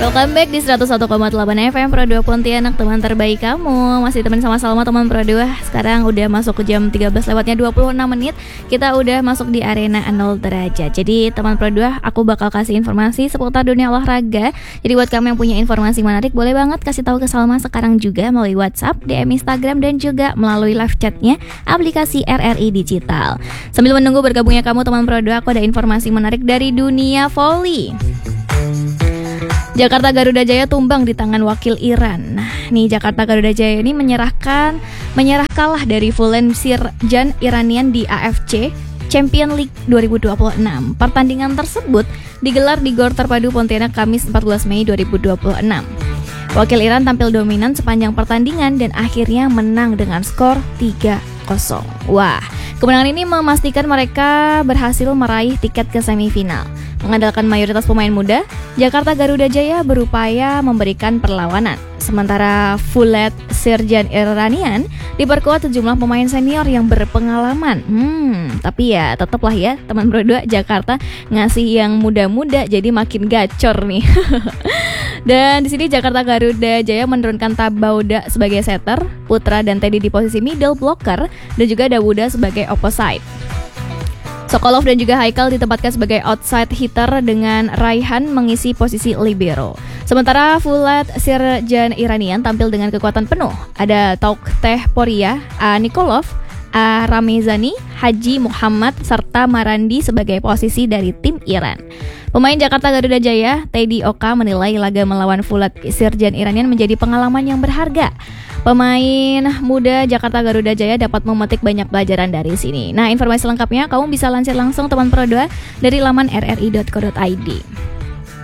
Welcome back di 101,8 FM Pro 2 Pontianak, teman terbaik kamu. Masih teman sama Salma, teman Pro 2. Sekarang udah masuk ke jam 13:26. Kita udah masuk di arena 0 derajat. Jadi teman Pro 2, aku bakal kasih informasi seputar dunia olahraga. Jadi buat kamu yang punya informasi menarik, boleh banget kasih tahu ke Salma sekarang juga melalui WhatsApp, DM Instagram, dan juga melalui live chatnya aplikasi RRI Digital. Sambil menunggu bergabungnya kamu teman Pro 2, aku ada informasi menarik dari dunia voli. Jakarta Garuda Jaya tumbang di tangan wakil Iran. Nah, nih Jakarta Garuda Jaya ini menyerah kalah dari Fulen Sirjan Iranian di AFC Champion League 2026. Pertandingan tersebut digelar di Gor Terpadu Pontianak Kamis 14 Mei 2026. Wakil Iran tampil dominan sepanjang pertandingan dan akhirnya menang dengan skor 3-0. Wah, kemenangan ini memastikan mereka berhasil meraih tiket ke semifinal. Mengandalkan mayoritas pemain muda, Jakarta Garuda Jaya berupaya memberikan perlawanan. Sementara Fulet Sirjan Iranian diperkuat sejumlah pemain senior yang berpengalaman. Tapi ya tetaplah ya teman Pro 2, Jakarta ngasih yang muda-muda jadi makin gacor nih. Dan di sini Jakarta Garuda Jaya menurunkan Tabauda sebagai setter, Putra dan Teddy di posisi middle blocker, dan juga Dawuda sebagai opposite. Sokolov dan juga Haikal ditempatkan sebagai outside hitter dengan Raihan mengisi posisi libero. Sementara Fulet Sirjan Iranian tampil dengan kekuatan penuh. Ada Tauk Teh Poria, A. Nikolov, A. Ramezani, Haji Muhammad, serta Marandi sebagai posisi dari tim Iran. Pemain Jakarta Garuda Jaya, Teddy Oka, menilai laga melawan Fulet Sirjan Iranian menjadi pengalaman yang berharga. Pemain muda Jakarta Garuda Jaya dapat memetik banyak pelajaran dari sini. Nah, informasi lengkapnya kamu bisa lansir langsung teman Pro 2 dari laman rri.co.id.